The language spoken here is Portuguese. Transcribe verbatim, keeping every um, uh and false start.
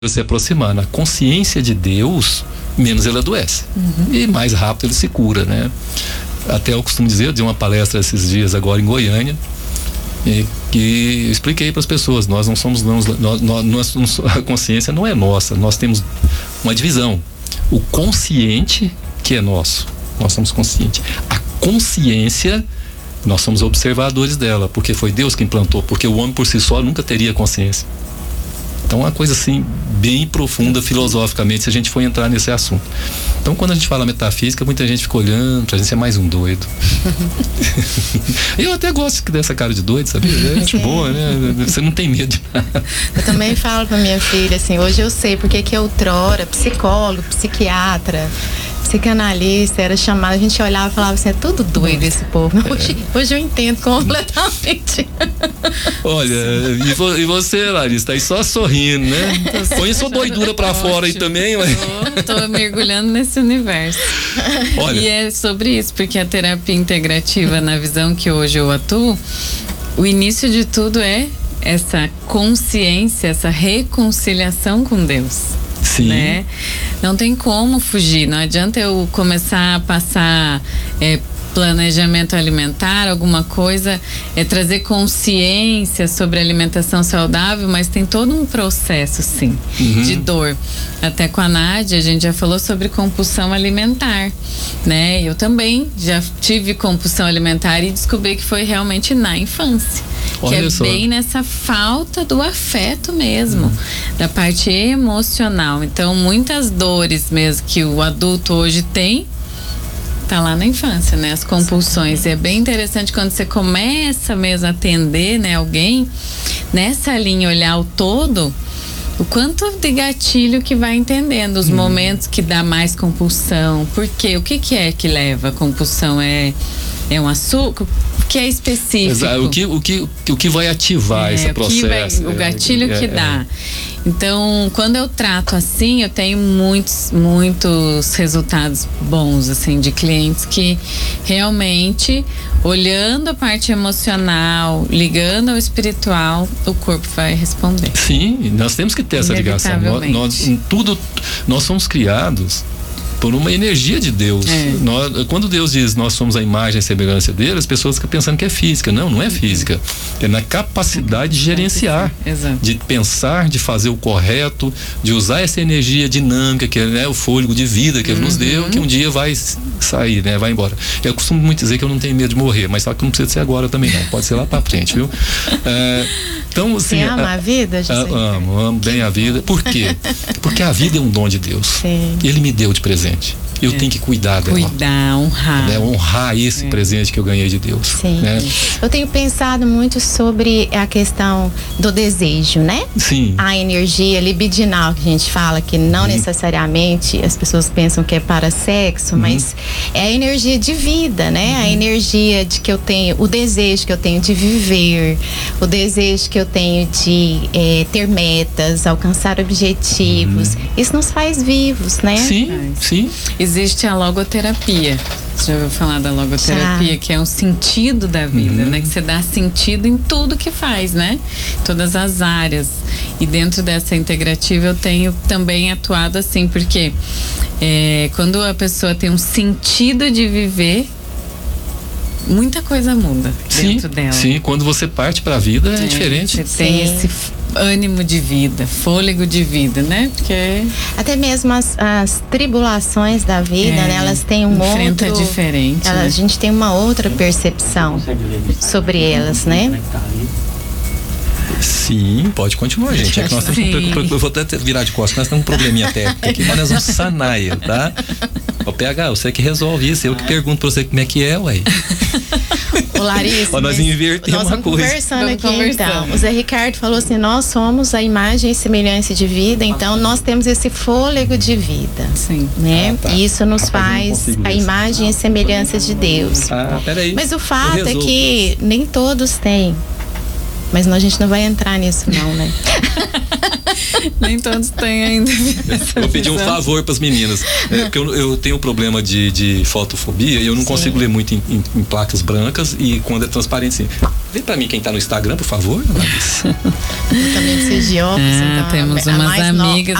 se aproximando, a consciência de Deus, menos ele adoece. Uhum. E mais rápido ele se cura, né? Até eu costumo dizer, eu dei uma palestra esses dias agora em Goiânia, e que eu expliquei para as pessoas, nós não somos, não, nós, nós, nós, a consciência não é nossa, nós temos uma divisão. O consciente que é nosso, nós somos conscientes. A consciência, nós somos observadores dela, porque foi Deus que implantou, porque o homem por si só nunca teria consciência. Então é uma coisa assim, bem profunda filosoficamente, se a gente for entrar nesse assunto. Então quando a gente fala metafísica, muita gente fica olhando, pra gente ser mais um doido. Eu até gosto dessa cara de doido, sabia? É gente boa, né? Você não tem medo de nada. Eu também falo pra minha filha assim, hoje eu sei porque que outrora psicólogo, psiquiatra, psicanalista era chamado, a gente olhava e falava assim, é tudo doido esse povo. Hoje, é. hoje eu entendo completamente. Olha, e, vo, e você, Larissa, tá aí só sorrindo, né? Põe sua doidura pra Ótimo. fora aí também. Mas... Tô, tô mergulhando nesse universo. Olha. E é sobre isso, porque a terapia integrativa, na visão que hoje eu atuo, o início de tudo é essa consciência, essa reconciliação com Deus. Sim. Né? Não tem como fugir, não adianta eu começar a passar é, planejamento alimentar, alguma coisa, é trazer consciência sobre alimentação saudável, mas tem todo um processo, sim, uhum. de dor. Até com a Nádia, a gente já falou sobre compulsão alimentar, né? Eu também já tive compulsão alimentar e descobri que foi realmente na infância. Olha que é só. bem nessa falta do afeto mesmo, uhum. da parte emocional. Então, muitas dores mesmo que o adulto hoje tem, tá lá na infância, né? As compulsões. E é bem interessante quando você começa mesmo a atender, né, alguém, nessa linha, olhar o todo, o quanto de gatilho que vai entendendo, os hum. momentos que dá mais compulsão. Por quê? O que que é que leva a compulsão? É, é um açúcar? O que é específico? Exato. O que, o que, o que vai ativar é, esse processo? O, vai, o gatilho é, que é, dá. É. Então, quando eu trato assim, eu tenho muitos, muitos resultados bons, assim, de clientes que realmente, olhando a parte emocional, ligando ao espiritual, o corpo vai responder. Sim, nós temos que ter essa ligação. Nós, nós, em tudo, nós somos criados por uma energia de Deus. É. Nós, quando Deus diz nós somos a imagem e semelhança dele, as pessoas ficam pensando que é física. Não, não é física. É na capacidade de gerenciar, Exato. de pensar, de fazer o correto, de usar essa energia dinâmica, que é, né, o fôlego de vida que ele uhum. nos deu, que um dia vai sair, né, vai embora. Eu costumo muito dizer que eu não tenho medo de morrer, mas só que não precisa ser agora também, não. Pode ser lá pra frente, viu? É, então, assim, você ama a, a vida, José? Amo, amo bem a vida. Por quê? Porque a vida é um dom de Deus. Sim. Ele me deu de presente. Eu é. tenho que cuidar dela. Cuidar, honrar. Né? Honrar esse é. presente que eu ganhei de Deus. Sim. Né? Eu tenho pensado muito sobre a questão do desejo, né? Sim. A energia libidinal que a gente fala, que não uhum. necessariamente as pessoas pensam que é para sexo, uhum. mas é a energia de vida, né? Uhum. A energia de que eu tenho, o desejo que eu tenho de viver, o desejo que eu tenho de é, ter metas, alcançar objetivos. Uhum. Isso nos faz vivos, né? Sim, sim. Existe a logoterapia. Você já ouviu falar da logoterapia? Já. Que é um sentido da vida, uhum. né? Que você dá sentido em tudo que faz, né? Todas as áreas. E dentro dessa integrativa eu tenho também atuado assim, porque é, quando a pessoa tem um sentido de viver, muita coisa muda sim, dentro dela. Sim, quando você parte para a vida é, é diferente. Você tem sim. esse ânimo de vida, fôlego de vida, né? Porque até mesmo as, as tribulações da vida, é, né? Elas têm um enfrenta outro... diferente. Ela, né? A gente tem uma outra percepção sobre elas, né? Sim, pode continuar, gente. É que nós temos um, eu vou até virar de costas, nós temos um probleminha técnico aqui, mas nós vamos sanar ele, tá? Ô, P H, você que resolve isso, eu que pergunto pra você como é que é, ué. Ô, Larissa, nós invertemos uma coisa. Conversando vamos aqui, conversando. então. O Zé Ricardo falou assim: nós somos a imagem e semelhança de vida, então nós temos esse fôlego de vida. Sim. Né? Ah, tá. E isso nos Rapaz, faz a imagem e semelhança de Deus. Ah, peraí. Mas o fato é que nem todos têm. Mas não, a gente não vai entrar nisso, não, né? Nem todos têm ainda. Vou pedir um favor para as meninas. É, porque eu, eu tenho um problema de, de fotofobia e eu não Sim. consigo ler muito em, em, em placas brancas e quando é transparente, sim. Vê para mim quem tá no Instagram, por favor. Eu também preciso de óculos. Ah, então, temos a umas mais amigas.